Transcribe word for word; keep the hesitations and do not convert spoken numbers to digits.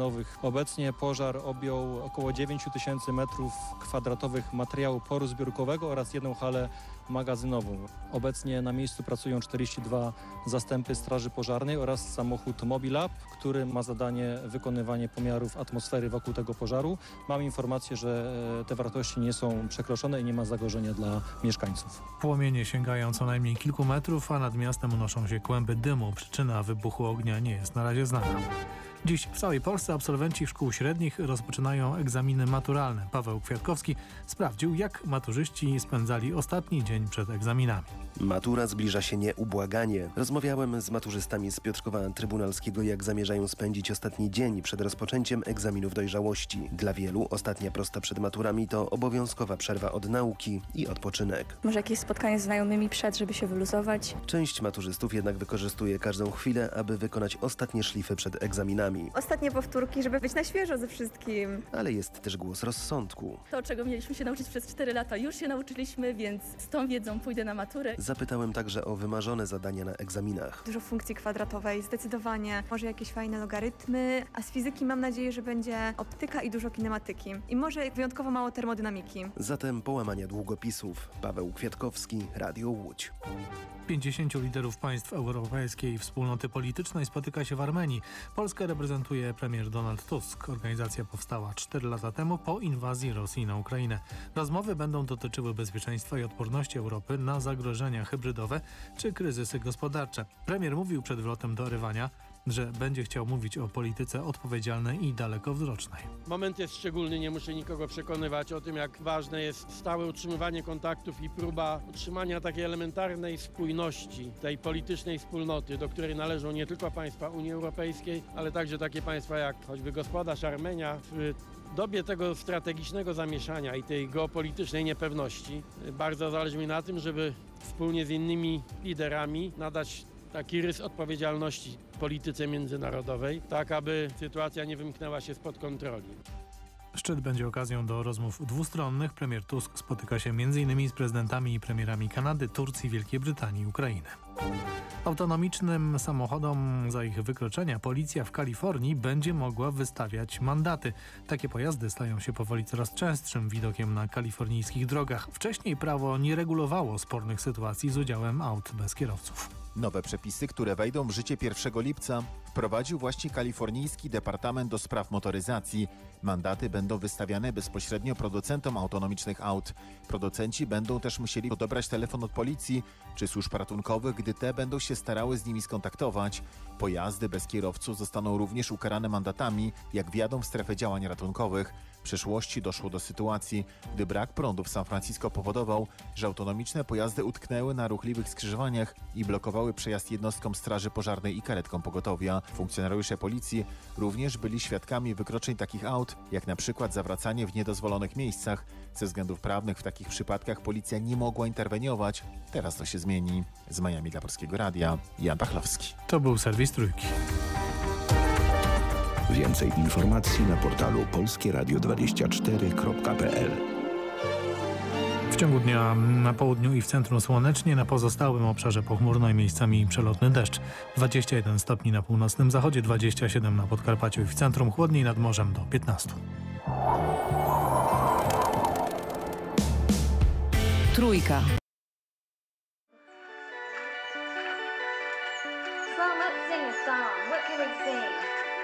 magazynowych. Obecnie pożar objął około dziewięć tysięcy metrów kwadratowych materiału poru zbiórkowego oraz jedną halę magazynową. Obecnie na miejscu pracują czterdzieści dwa zastępy straży pożarnej oraz samochód Mobilab, który ma zadanie wykonywanie pomiarów atmosfery wokół tego pożaru. Mam informację, że te wartości nie są przekroczone i nie ma zagrożenia dla mieszkańców. Płomienie sięgają co najmniej kilku metrów, a nad miastem unoszą się kłęby dymu. Przyczyna wybuchu ognia nie jest na razie znana. Dziś w całej Polsce absolwenci szkół średnich rozpoczynają egzaminy maturalne. Paweł Kwiatkowski sprawdził, jak maturzyści spędzali ostatni dzień przed egzaminami. Matura zbliża się nieubłaganie. Rozmawiałem z maturzystami z Piotrkowa Trybunalskiego, jak zamierzają spędzić ostatni dzień przed rozpoczęciem egzaminów dojrzałości. Dla wielu ostatnia prosta przed maturami to obowiązkowa przerwa od nauki i odpoczynek. Może jakieś spotkanie z znajomymi przed, żeby się wyluzować. Część maturzystów jednak wykorzystuje każdą chwilę, aby wykonać ostatnie szlify przed egzaminami. Ostatnie powtórki, żeby być na świeżo ze wszystkim. Ale jest też głos rozsądku. To, czego mieliśmy się nauczyć przez cztery lata, już się nauczyliśmy, więc z tą wiedzą pójdę na maturę. Zapytałem także o wymarzone zadania na egzaminach. Dużo funkcji kwadratowej, zdecydowanie. Może jakieś fajne logarytmy, a z fizyki mam nadzieję, że będzie optyka i dużo kinematyki. I może wyjątkowo mało termodynamiki. Zatem połamania długopisów. Paweł Kwiatkowski, Radio Łódź. pięćdziesięciu liderów państw europejskiej wspólnoty politycznej spotyka się w Armenii. Polskę reprezentuje premier Donald Tusk. Organizacja powstała cztery lata temu po inwazji Rosji na Ukrainę. Rozmowy będą dotyczyły bezpieczeństwa i odporności Europy na zagrożenia hybrydowe czy kryzysy gospodarcze. Premier mówił przed wlotem do Erywania, że będzie chciał mówić o polityce odpowiedzialnej i dalekowzrocznej. Moment jest szczególny, nie muszę nikogo przekonywać o tym, jak ważne jest stałe utrzymywanie kontaktów i próba utrzymania takiej elementarnej spójności, tej politycznej wspólnoty, do której należą nie tylko państwa Unii Europejskiej, ale także takie państwa jak choćby gospodarz Armenia. W dobie tego strategicznego zamieszania i tej geopolitycznej niepewności bardzo zależy mi na tym, żeby wspólnie z innymi liderami nadać taki rys odpowiedzialności polityce międzynarodowej, tak aby sytuacja nie wymknęła się spod kontroli. Szczyt będzie okazją do rozmów dwustronnych. Premier Tusk spotyka się między innymi z prezydentami i premierami Kanady, Turcji, Wielkiej Brytanii i Ukrainy. Autonomicznym samochodom za ich wykroczenia policja w Kalifornii będzie mogła wystawiać mandaty. Takie pojazdy stają się powoli coraz częstszym widokiem na kalifornijskich drogach. Wcześniej prawo nie regulowało spornych sytuacji z udziałem aut bez kierowców. Nowe przepisy, które wejdą w życie pierwszego lipca, wprowadził właśnie kalifornijski Departament do Spraw Motoryzacji. Mandaty będą wystawiane bezpośrednio producentom autonomicznych aut. Producenci będą też musieli odebrać telefon od policji czy służb ratunkowych, gdy te będą się starały z nimi skontaktować. Pojazdy bez kierowców zostaną również ukarane mandatami, jak wjadą w strefę działań ratunkowych. W przeszłości doszło do sytuacji, gdy brak prądu w San Francisco powodował, że autonomiczne pojazdy utknęły na ruchliwych skrzyżowaniach i blokowały przejazd jednostkom straży pożarnej i karetkom pogotowia. Funkcjonariusze policji również byli świadkami wykroczeń takich aut, jak na przykład zawracanie w niedozwolonych miejscach. Ze względów prawnych w takich przypadkach policja nie mogła interweniować. Teraz to się zmieni. Z Miami dla Polskiego Radia, Jan Pachlowski. To był serwis Trójki. Więcej informacji na portalu polskie radio dwadzieścia cztery kropka p l. W ciągu dnia na południu i w centrum słonecznie, na pozostałym obszarze pochmurno i miejscami przelotny deszcz. dwadzieścia jeden stopni na północnym zachodzie, dwadzieścia siedem na Podkarpaciu i w centrum, chłodniej nad morzem do piętnastu. Trójka. So let's sing a song. What can we sing?